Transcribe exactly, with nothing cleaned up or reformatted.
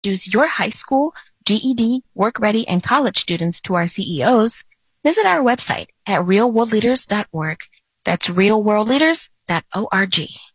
introduce your high school, G E D, work ready, and college students to our C E Os, visit our website at real world leaders dot org. That's real world leaders dot org.